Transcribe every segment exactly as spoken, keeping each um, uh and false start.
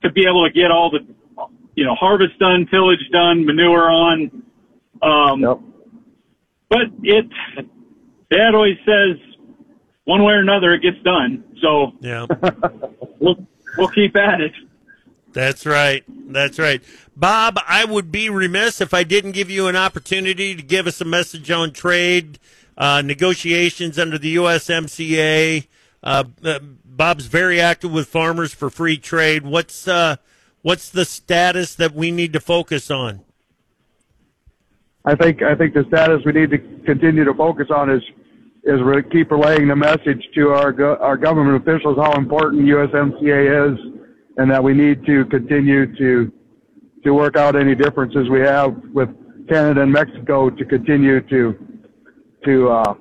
to be able to get all the, you know, harvest done, tillage done, manure on. Um, yep. But it, Dad always says, one way or another, it gets done. So yeah, we'll we'll keep at it. That's right. That's right. Bob, I would be remiss if I didn't give you an opportunity to give us a message on trade, uh, negotiations under the U S M C A. Uh, uh, Bob's very active with Farmers for Free Trade. What's uh, what's the status that we need to focus on? I think I think the status we need to continue to focus on is is re- keep relaying the message to our go- our government officials how important U S M C A is, and that we need to continue to to work out any differences we have with Canada and Mexico to continue to to uh,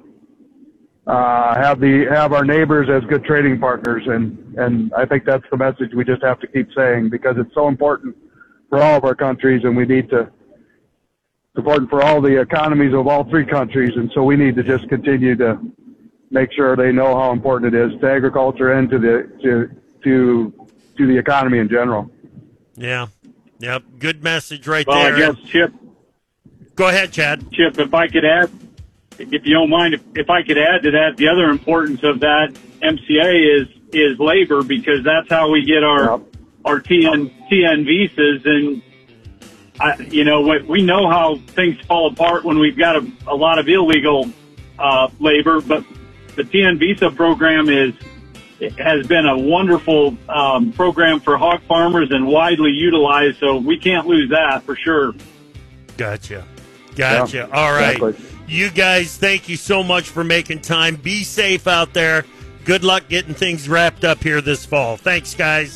uh, have the have our neighbors as good trading partners, and and I think that's the message we just have to keep saying, because it's so important for all of our countries, and we need to. It's important for all the economies of all three countries, and so we need to just continue to make sure they know how important it is to agriculture and to the to to to the economy in general. Yeah, yep, good message right well, there. Well, I guess, Chip. Go ahead, Chad. Chip, if I could add, if you don't mind, if, if I could add to that, the other importance of that M C A is is labor, because that's how we get our yep. our T N T N visas. And I, you know, we know how things fall apart when we've got a, a lot of illegal uh, labor, but the T N visa program is it has been a wonderful um, program for hog farmers and widely utilized, so we can't lose that for sure. Gotcha. Gotcha. Yeah, All right. exactly. You guys, thank you so much for making time. Be safe out there. Good luck getting things wrapped up here this fall. Thanks, guys.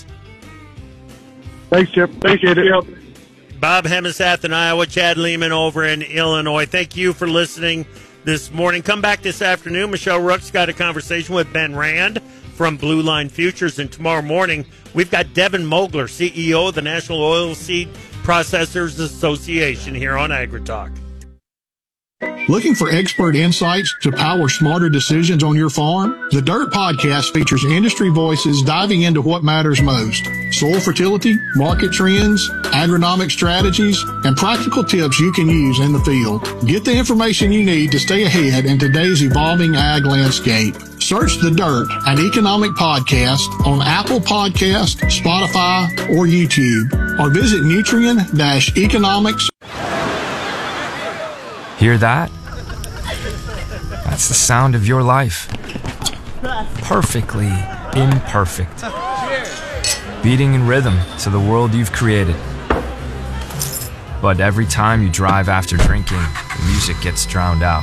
Thanks, Chip. Appreciate it. Bob Hemasath in Iowa, Chad Lehman over in Illinois. Thank you for listening this morning. Come back this afternoon. Michelle Rook's got a conversation with Ben Rand from Blue Line Futures. And tomorrow morning, we've got Devin Mogler, C E O of the National Oilseed Processors Association, here on AgriTalk. Looking for expert insights to power smarter decisions on your farm? The Dirt Podcast features industry voices diving into what matters most: soil fertility, market trends, agronomic strategies, and practical tips you can use in the field. Get the information you need to stay ahead in today's evolving ag landscape. Search The Dirt, an economic podcast, on Apple Podcast, Spotify, or YouTube, or visit Nutrien dash economics. Hear that? That's the sound of your life. Perfectly imperfect. Beating in rhythm to the world you've created. But every time you drive after drinking, the music gets drowned out.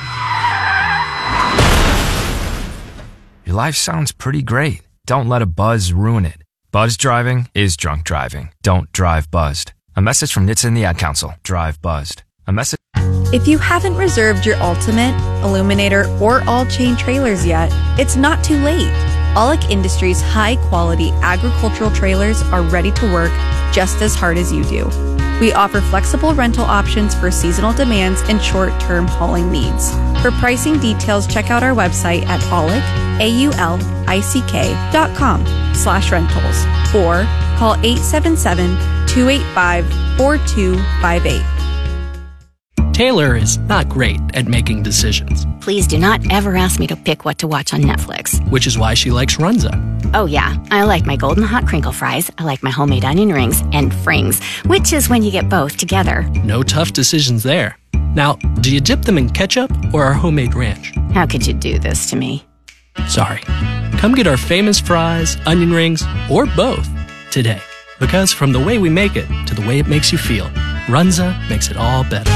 Your life sounds pretty great. Don't let a buzz ruin it. Buzz driving is drunk driving. Don't drive buzzed. A message from N H T S A and the Ad Council. Drive buzzed. A message. If you haven't reserved your Ultimate, Illuminator, or All-Chain trailers yet, it's not too late. Aulick Industries' high-quality agricultural trailers are ready to work just as hard as you do. We offer flexible rental options for seasonal demands and short-term hauling needs. For pricing details, check out our website at aulick, A U L I C K dot com slash rentals or call eight seven seven, two eight five, four two five eight. Taylor is not great at making decisions. Please do not ever ask me to pick what to watch on Netflix. Which is why she likes Runza. Oh yeah, I like my golden hot crinkle fries, I like my homemade onion rings, and frings, which is when you get both together. No tough decisions there. Now, do you dip them in ketchup or our homemade ranch? How could you do this to me? Sorry. Come get our famous fries, onion rings, or both today. Because from the way we make it to the way it makes you feel, Runza makes it all better.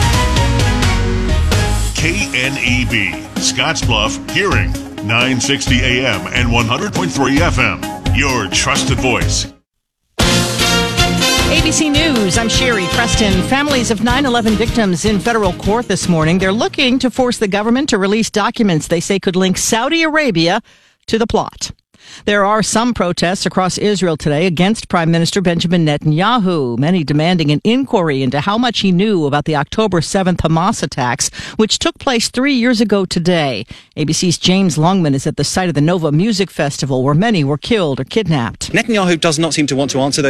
K N E B, Scottsbluff, Hearing, nine sixty A M and one hundred point three F M. Your trusted voice. A B C News, I'm Sherry Preston. Families of nine eleven victims in federal court this morning. They're looking to force the government to release documents they say could link Saudi Arabia to the plot. There are some protests across Israel today against Prime Minister Benjamin Netanyahu, many demanding an inquiry into how much he knew about the October seventh Hamas attacks, which took place three years ago today. A B C's James Longman is at the site of the Nova Music Festival, where many were killed or kidnapped. Netanyahu does not seem to want to answer